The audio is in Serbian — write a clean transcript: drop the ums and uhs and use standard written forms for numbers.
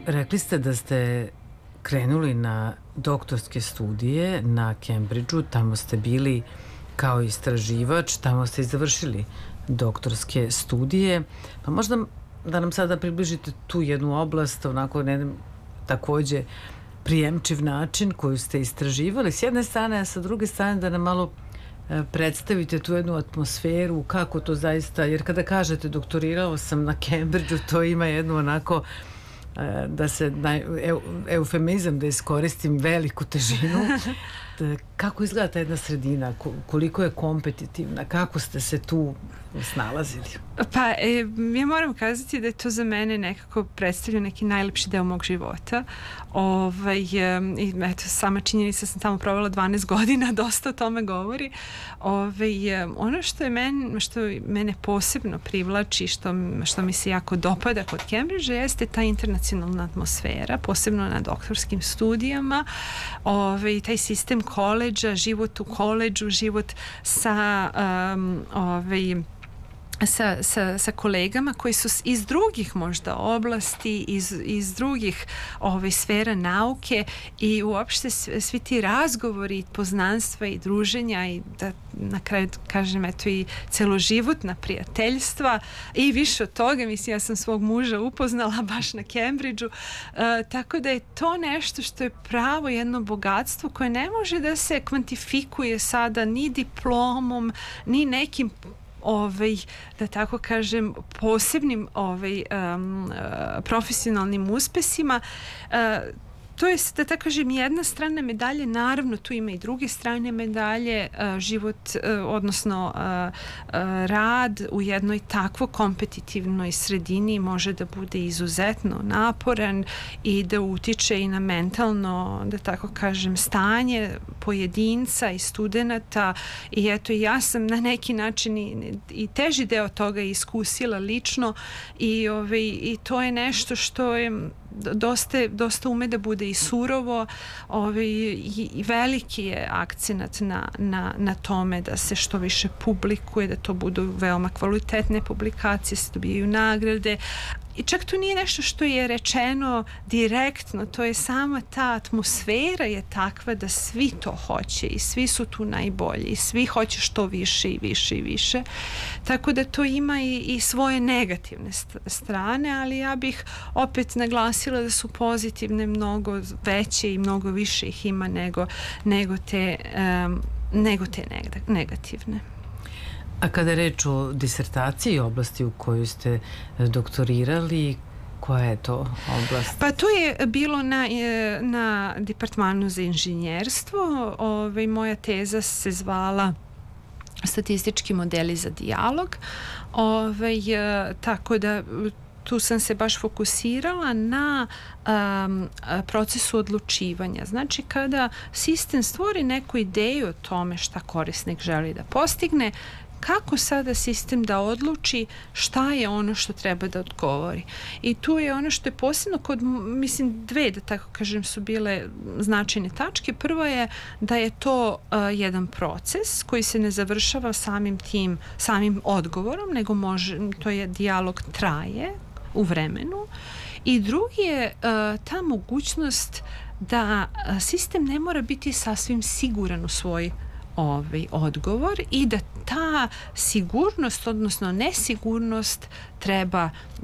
Rekli ste da ste krenuli na doktorske studije na Cambridgeu, tamo ste bili kao istraživač, tamo ste i završili doktorske studije. Pa možda da nam sada približite tu jednu oblast, onako na jedan takođe prijemčiv način koju ste istraživali s jedne strane, a sa druge strane da nam malo predstavite tu jednu atmosferu, kako to zaista, jer kada kažete doktorirao sam na Cambridgeu, to ima jednu onako da se eufemizam da iskoristim veliku težinu. Kako izgleda ta jedna sredina, koliko je kompetitivna, kako ste se tu snalazili? Pa ja moram kazati da je to za mene nekako predstavlja neki najlepši deo mog života. I eto, sama činjenica sam tamo provela 12 godina, dosta o tome govori. Ono što mene posebno privlači, što mi se jako dopada kod Cambridgea jeste ta internacionalna atmosfera, posebno na doktorskim studijama, taj sistem koleđa, život u koleđu, život sa kolegama koji su iz drugih možda oblasti, iz drugih sfera nauke i uopšte svi ti razgovori, poznanstva i druženja i da na kraju kažem eto i celoživotna prijateljstva i više od toga, mislim ja sam svog muža upoznala baš na Cambridgeu, tako da je to nešto što je pravo jedno bogatstvo koje ne može da se kvantifikuje sada ni diplomom, ni nekim da tako kažem posebnim profesionalnim uspesima. To je, da tako kažem, jedna strana medalje, naravno tu ima i druge strane medalje, život, odnosno rad u jednoj takvo kompetitivnoj sredini može da bude izuzetno naporan i da utiče i na mentalno, da tako kažem, stanje pojedinca i studenata i eto ja sam na neki način i teži deo toga iskusila lično i to je nešto što je dosta ume da bude i surovo i veliki je akcenat na tome da se što više publikuje, da to budu veoma kvalitetne publikacije, se dobijaju nagrade i čak to nije nešto što je rečeno direktno, to je sama ta atmosfera je takva da svi to hoće i svi su tu najbolji i svi hoće što više i više i više, tako da to ima i svoje negativne strane, ali ja bih opet naglasila da su pozitivne mnogo veće i mnogo više ih ima nego te negativne. A kada je reč o disertaciji, oblasti u kojoj ste doktorirali, koja je to oblast? Pa to je bilo na Departmanu za inženjerstvo. Moja teza se zvala Statistički modeli za dijalog. Tako da tu sam se baš fokusirala na procesu odlučivanja. Znači, kada sistem stvori neku ideju o tome šta korisnik želi da postigne, kako sada sistem da odluči šta je ono što treba da odgovori. I tu je ono što je posebno kod, mislim, dve, da tako kažem, su bile značajne tačke. Prvo je da je to jedan proces koji se ne završava samim odgovorom, nego to je dijalog traje u vremenu. I drugi je ta mogućnost da sistem ne mora biti sasvim siguran u svoj odgovor i da ta sigurnost, odnosno nesigurnost treba